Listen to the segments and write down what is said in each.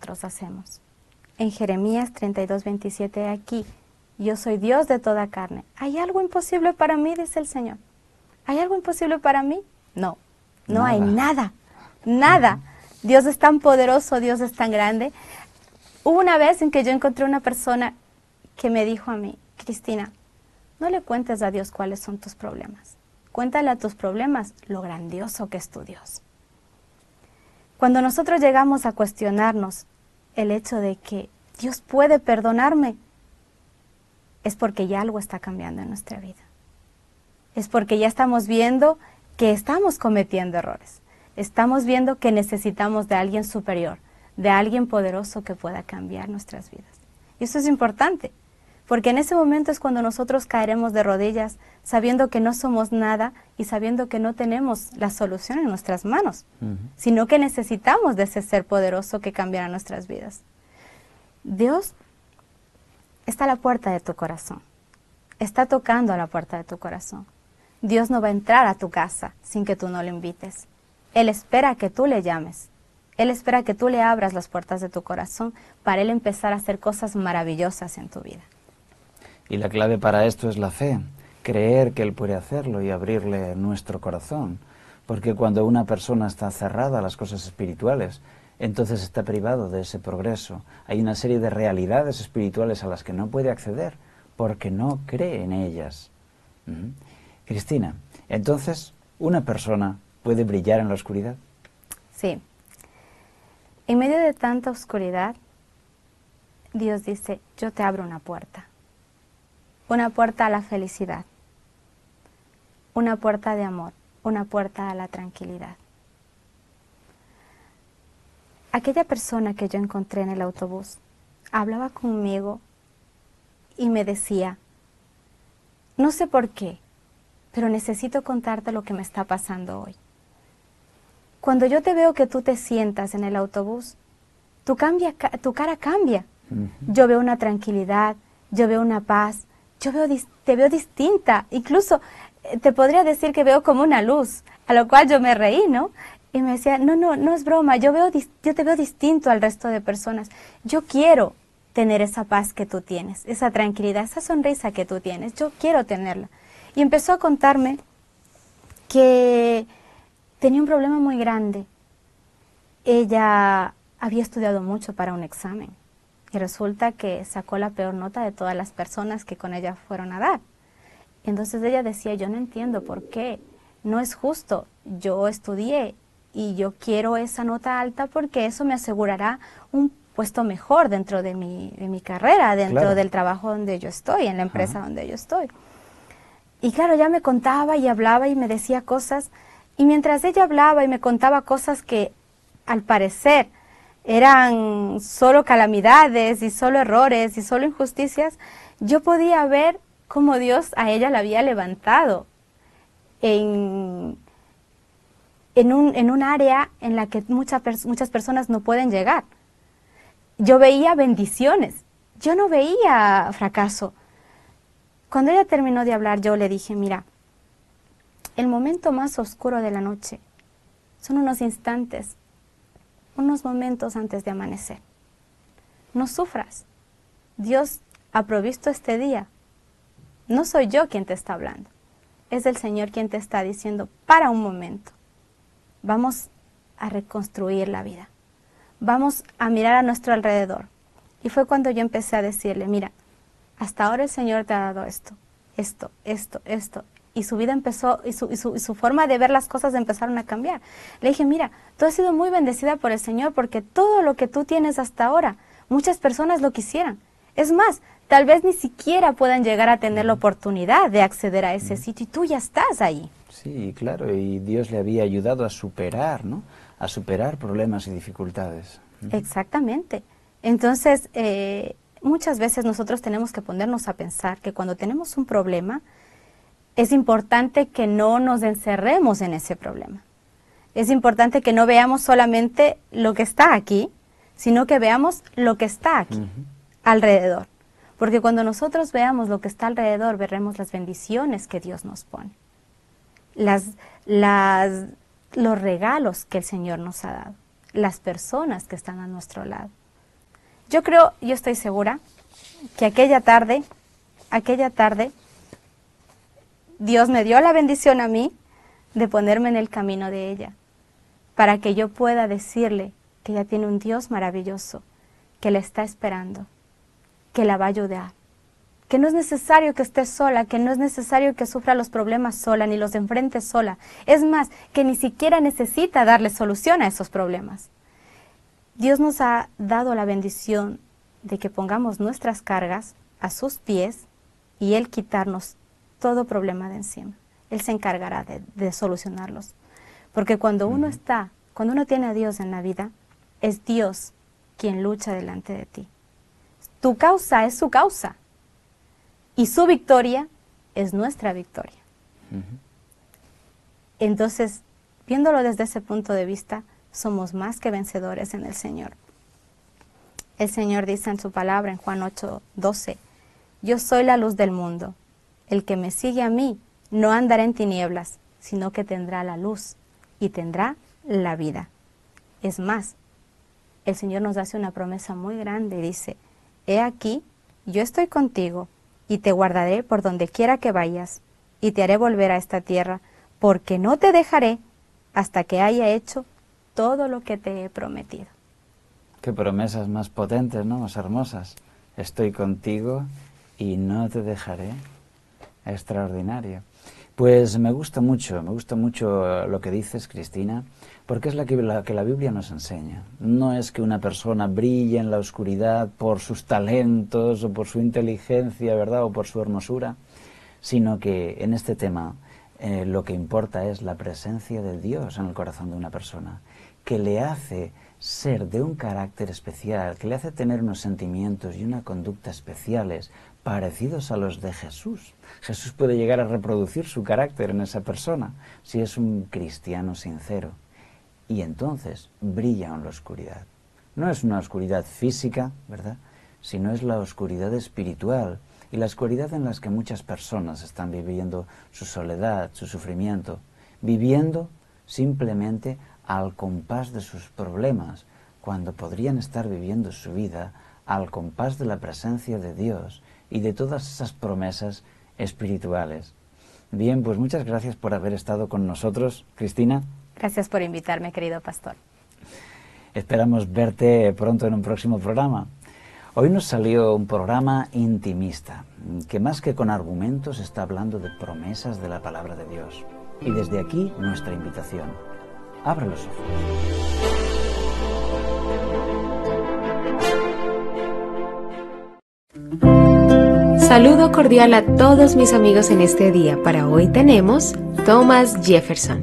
nosotros hacemos. En Jeremías 32:27, aquí, yo soy Dios de toda carne. ¿Hay algo imposible para mí? Dice el Señor. ¿Hay algo imposible para mí? No, no hay nada, nada. Dios es tan poderoso, Dios es tan grande. Hubo una vez en que yo encontré una persona que me dijo a mí, Cristina, no le cuentes a Dios cuáles son tus problemas. Cuéntale a tus problemas lo grandioso que es tu Dios. Cuando nosotros llegamos a cuestionarnos el hecho de que Dios puede perdonarme, es porque ya algo está cambiando en nuestra vida. Es porque ya estamos viendo que estamos cometiendo errores. Estamos viendo que necesitamos de alguien superior, de alguien poderoso que pueda cambiar nuestras vidas. Y eso es importante, porque en ese momento es cuando nosotros caeremos de rodillas, sabiendo que no somos nada y sabiendo que no tenemos la solución en nuestras manos, sino que necesitamos de ese ser poderoso que cambiará nuestras vidas. Dios está a la puerta de tu corazón, está tocando a la puerta de tu corazón. Dios no va a entrar a tu casa sin que tú no lo invites. Él espera que tú le llames. Él espera que tú le abras las puertas de tu corazón para Él empezar a hacer cosas maravillosas en tu vida. Y la clave para esto es la fe, creer que Él puede hacerlo y abrirle nuestro corazón. Porque cuando una persona está cerrada a las cosas espirituales, entonces está privado de ese progreso. Hay una serie de realidades espirituales a las que no puede acceder porque no cree en ellas. Cristina, entonces, ¿una persona puede brillar en la oscuridad? Sí. En medio de tanta oscuridad, Dios dice, yo te abro una puerta a la felicidad, una puerta de amor, una puerta a la tranquilidad. Aquella persona que yo encontré en el autobús hablaba conmigo y me decía, no sé por qué, pero necesito contarte lo que me está pasando hoy. Cuando yo te veo que tú te sientas en el autobús, tu cara cambia. Yo veo una tranquilidad, yo veo una paz, te veo distinta. Incluso te podría decir que veo como una luz, a lo cual yo me reí, ¿no? Y me decía, no es broma, yo te veo distinto al resto de personas. Yo quiero tener esa paz que tú tienes, esa tranquilidad, esa sonrisa que tú tienes. Yo quiero tenerla. Y empezó a contarme que tenía un problema muy grande. Ella había estudiado mucho para un examen y resulta que sacó la peor nota de todas las personas que con ella fueron a dar. Entonces ella decía, yo no entiendo por qué, no es justo, yo estudié y yo quiero esa nota alta porque eso me asegurará un puesto mejor dentro de mi carrera, dentro del trabajo donde yo estoy, en la empresa donde yo estoy. Y claro, ella me contaba y hablaba y me decía cosas, y mientras ella hablaba y me contaba cosas que al parecer eran solo calamidades y solo errores y solo injusticias, yo podía ver cómo Dios a ella la había levantado en un área en la que muchas personas no pueden llegar. Yo veía bendiciones, yo no veía fracaso. Cuando ella terminó de hablar, yo le dije, mira, el momento más oscuro de la noche son unos instantes, unos momentos antes de amanecer. No sufras. Dios ha provisto este día. No soy yo quien te está hablando. Es el Señor quien te está diciendo, para un momento. Vamos a reconstruir la vida. Vamos a mirar a nuestro alrededor. Y fue cuando yo empecé a decirle, mira, hasta ahora el Señor te ha dado esto. Y su vida empezó, y su forma de ver las cosas empezaron a cambiar. Le dije, mira, tú has sido muy bendecida por el Señor porque todo lo que tú tienes hasta ahora, muchas personas lo quisieran. Es más, tal vez ni siquiera puedan llegar a tener la oportunidad de acceder a ese sitio y tú ya estás ahí. Sí, claro, y Dios le había ayudado a superar, ¿no? A superar problemas y dificultades. Exactamente. Entonces, muchas veces nosotros tenemos que ponernos a pensar que cuando tenemos un problema, es importante que no nos encerremos en ese problema. Es importante que no veamos solamente lo que está aquí, sino que veamos lo que está aquí, alrededor. Porque cuando nosotros veamos lo que está alrededor, veremos las bendiciones que Dios nos pone. Los regalos que el Señor nos ha dado. Las personas que están a nuestro lado. Yo estoy segura que aquella tarde, Dios me dio la bendición a mí de ponerme en el camino de ella, para que yo pueda decirle que ella tiene un Dios maravilloso, que la está esperando, que la va a ayudar, que no es necesario que esté sola, que no es necesario que sufra los problemas sola, ni los enfrente sola. Es más, que ni siquiera necesita darle solución a esos problemas. Dios nos ha dado la bendición de que pongamos nuestras cargas a sus pies y Él quitarnos todo problema de encima. Él se encargará de solucionarlos. Porque cuando uno tiene a Dios en la vida, es Dios quien lucha delante de ti. Tu causa es su causa. Y su victoria es nuestra victoria. Entonces, viéndolo desde ese punto de vista, somos más que vencedores en el Señor. El Señor dice en su palabra, en Juan 8:12, yo soy la luz del mundo. El que me sigue a mí no andará en tinieblas, sino que tendrá la luz y tendrá la vida. Es más, el Señor nos hace una promesa muy grande y dice, he aquí, yo estoy contigo y te guardaré por donde quiera que vayas y te haré volver a esta tierra, porque no te dejaré hasta que haya hecho todo lo que te he prometido. Qué promesas más potentes, ¿no? Más hermosas. Estoy contigo y no te dejaré. Extraordinario. Pues me gusta mucho lo que dices, Cristina, porque es la que la Biblia nos enseña. No es que una persona brille en la oscuridad por sus talentos o por su inteligencia, ¿verdad?, o por su hermosura, sino que en este tema lo que importa es la presencia de Dios en el corazón de una persona, que le hace ser de un carácter especial, que le hace tener unos sentimientos y una conducta especiales parecidos a los de Jesús. Jesús puede llegar a reproducir su carácter en esa persona si es un cristiano sincero. Y entonces brilla en la oscuridad. No es una oscuridad física, ¿verdad?, sino es la oscuridad espiritual y la oscuridad en la que muchas personas están viviendo su soledad, su sufrimiento, viviendo simplemente al compás de sus problemas, cuando podrían estar viviendo su vida al compás de la presencia de Dios y de todas esas promesas espirituales. Bien, pues muchas gracias por haber estado con nosotros, Cristina. Gracias por invitarme, querido pastor. Esperamos verte pronto en un próximo programa. Hoy nos salió un programa intimista, que más que con argumentos está hablando de promesas de la palabra de Dios. Y desde aquí nuestra invitación. Abre los ojos. Saludo cordial a todos mis amigos en este día. Para hoy tenemos Thomas Jefferson,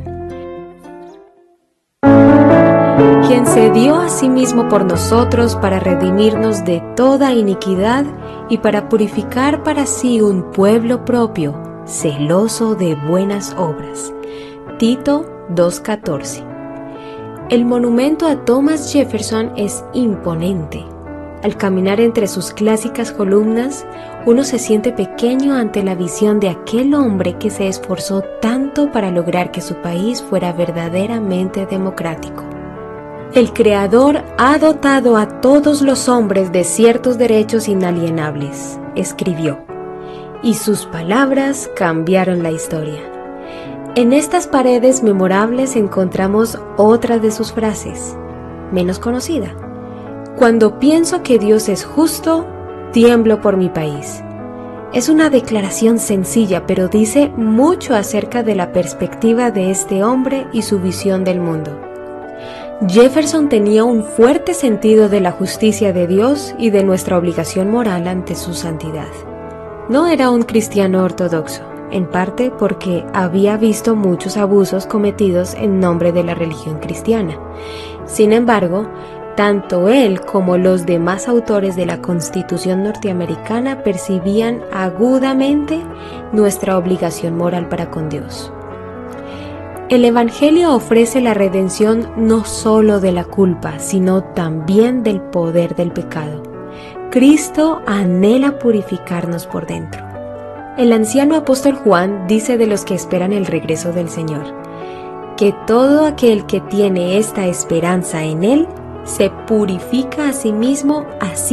quien se dio a sí mismo por nosotros para redimirnos de toda iniquidad y para purificar para sí un pueblo propio, celoso de buenas obras. Tito 2:14. El monumento a Thomas Jefferson es imponente. Al caminar entre sus clásicas columnas, uno se siente pequeño ante la visión de aquel hombre que se esforzó tanto para lograr que su país fuera verdaderamente democrático. El Creador ha dotado a todos los hombres de ciertos derechos inalienables, escribió, y sus palabras cambiaron la historia. En estas paredes memorables encontramos otra de sus frases, menos conocida. Cuando pienso que Dios es justo, tiemblo por mi país. Es una declaración sencilla, pero dice mucho acerca de la perspectiva de este hombre y su visión del mundo. Jefferson tenía un fuerte sentido de la justicia de Dios y de nuestra obligación moral ante su santidad. No era un cristiano ortodoxo, en parte porque había visto muchos abusos cometidos en nombre de la religión cristiana. Sin embargo, tanto él como los demás autores de la Constitución norteamericana percibían agudamente nuestra obligación moral para con Dios. El Evangelio ofrece la redención no solo de la culpa, sino también del poder del pecado. Cristo anhela purificarnos por dentro. El anciano apóstol Juan dice de los que esperan el regreso del Señor, que todo aquel que tiene esta esperanza en Él se purifica a sí mismo así